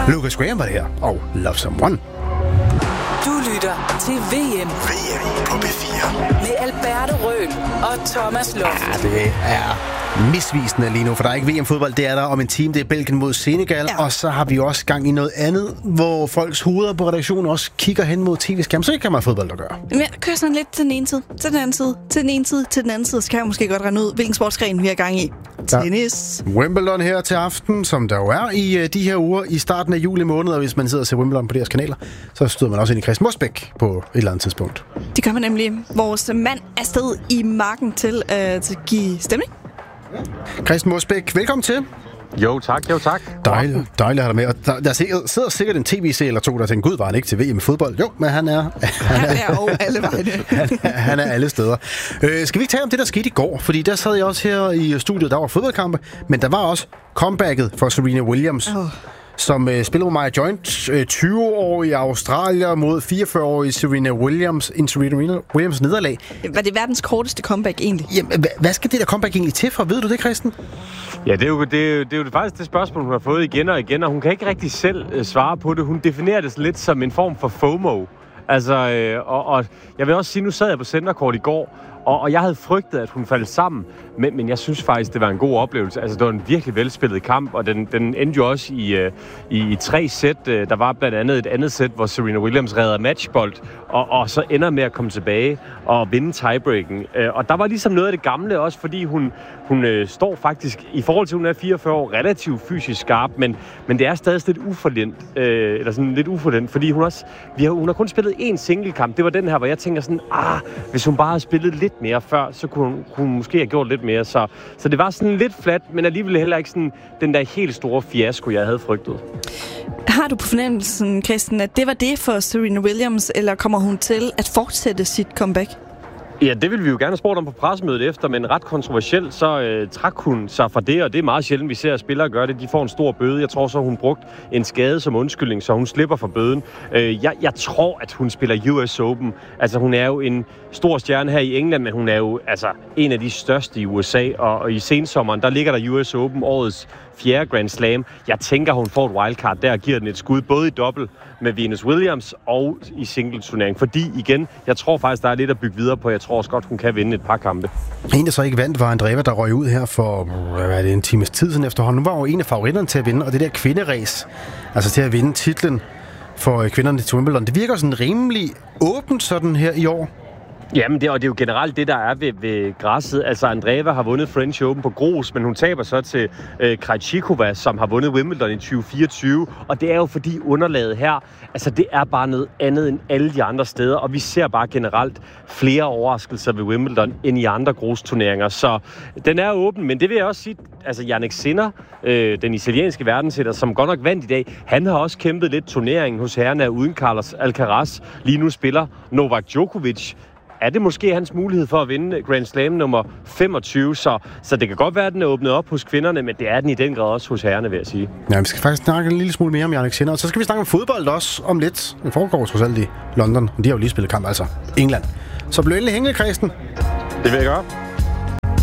Lucas Graham var det her, og Love Someone. Du lytter til VM på P4 med Alberto Røhl og Thomas Loft. Ja, det er misvisende lige nu, for der er ikke VM-fodbold. Det er der om en time. Det er Belgien mod Senegal, og så har vi også gang i noget andet, hvor folks hoveder på redaktionen også kigger hen mod tv-skærmen. Så ikke kan man fodbold at gøre. Men jeg kører sådan lidt til den ene side, til den anden side, til den ene side, til den anden side. Så kan jeg måske godt regne ud, hvilken sportsgren vi er gang i. Tennis. Wimbledon her til aften, som der jo er i de her uger i starten af juli måned, og hvis man sidder og ser Wimbledon på deres kanaler, så støder man også ind i Christian Mosbæk på et eller andet tidspunkt. Det gør man nemlig. Vores mand er sted i marken til at give stemning. Christian Mosbæk, velkommen til. Jo tak. Dejligt at have dig med. Og der sidder sikkert en tv-serie eller to, der tænker, gud, var han ikke til VM i fodbold? Jo, men han er alle vegne. han er alle steder. Skal vi ikke tale om det, der skete i går? Fordi der sad jeg også her i studiet, der var fodboldkampe, men der var også comebacket for Serena Williams. Som spiller Maya Joint, 20-årig australier mod 44-årig Serena Williams. En Serena Williams nederlag. Var det verdens korteste comeback egentlig? Jamen, hvad skal det der comeback egentlig til for? Ved du det, Christian? Ja, det er jo faktisk det spørgsmål, hun har fået igen og igen, og hun kan ikke rigtig selv svare på det. Hun definerer det lidt som en form for FOMO. Altså, og jeg vil også sige, nu sad jeg på centerkort i går, og jeg havde frygtet, at hun faldt sammen, men jeg synes faktisk, det var en god oplevelse. Altså, det var en virkelig velspillet kamp, og den endte jo også i 3 sæt. Der var blandt andet et andet sæt, hvor Serena Williams redder matchbold, og så ender med at komme tilbage og vinde tiebreaken. Og der var ligesom noget af det gamle også, fordi hun står faktisk, i forhold til, hun er 44 år, relativt fysisk skarp, men det er stadig lidt uforlændt, fordi hun har kun spillet 1 singlekamp. Det var den her, hvor jeg tænker sådan, hvis hun bare havde spillet lidt mere før, så kunne hun måske have gjort lidt mere. Så det var sådan lidt flat, men alligevel heller ikke sådan den der helt store fiasko, jeg havde frygtet. Har du på fornemmelsen, Christian, at det var det for Serena Williams, eller kommer hun til at fortsætte sit comeback? Ja, det ville vi jo gerne have spurgt om på pressemødet efter, men ret kontroversielt, så trak hun sig fra det, og det er meget sjældent, vi ser spillere gøre det. De får en stor bøde. Jeg tror så, hun brugt en skade som undskyldning, så hun slipper for bøden. Jeg tror, at hun spiller US Open. Altså, hun er jo en stor stjerne her i England, men hun er jo en af de største i USA, og i sensommeren, der ligger der US Open, årets 4. Grand Slam. Jeg tænker, hun får et wildcard der og giver den et skud, både i dobbelt med Venus Williams og i singleturnering. Fordi igen, jeg tror faktisk, der er lidt at bygge videre på. Jeg tror også godt, hun kan vinde et par kampe. En, der så ikke vandt, var Andreeva, der røg ud her for en times tid siden efterhånden. Nu var jo en af favoritterne til at vinde, og det der kvinderæs, altså til at vinde titlen for kvinderne til Wimbledon, det virker sådan rimelig åbent sådan her i år. Jamen, det er jo generelt det, der er ved græsset. Altså, Andreeva har vundet French Open på grus, men hun taber så til Krejcikova, som har vundet Wimbledon i 2024. Og det er jo fordi underlaget her, altså det er bare noget andet end alle de andre steder. Og vi ser bare generelt flere overraskelser ved Wimbledon end i andre grusturneringer. Så den er åben, men det vil jeg også sige, altså Jannik Sinner, den italienske verdenshætter, som godt nok vandt i dag, han har også kæmpet lidt turneringen hos herrerne uden Carlos Alcaraz. Lige nu spiller Novak Djokovic. Er det måske hans mulighed for at vinde Grand Slam nummer 25, så det kan godt være, at den er åbnet op hos kvinderne, men det er den i den grad også hos herrerne, vil jeg sige. Ja, vi skal faktisk snakke en lille smule mere om Jannik Sinner, og så skal vi snakke om fodbold også om lidt. Det foregår trods alt i London, og de har jo lige spillet kamp, altså England. Så bliv endelig hængende, Christian. Det vil jeg gøre.